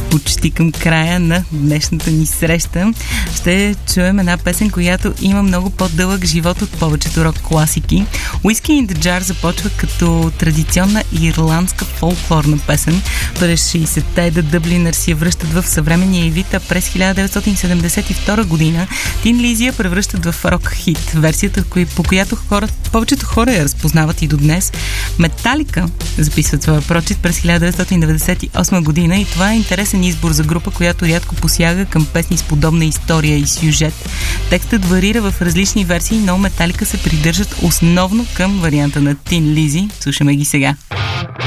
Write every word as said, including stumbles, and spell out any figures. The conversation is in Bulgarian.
почти към края на днешната ни среща. Ще чуем една песен, която има много по-дълъг живот от повечето рок класики. Whiskey in the Jar започва като традиционна ирландска фолклорна песен. През шейсетте The Dubliners си я връщат в съвременния й вид, а през хиляда деветстотин седемдесет и втора година Tin Lizzy я превръщат в рок хит. Версията, по която хора, повечето хора я разпознават и до днес. Металика записват своя прочит през хиляда деветстотин деветдесет и осма година и това е интересен избор за група, която рядко посяга към песни с подобна история и сюжет. Текстът варира в различни версии, но Металика се придържат основно към варианта на Tin Lizzy. Слушаме ги сега.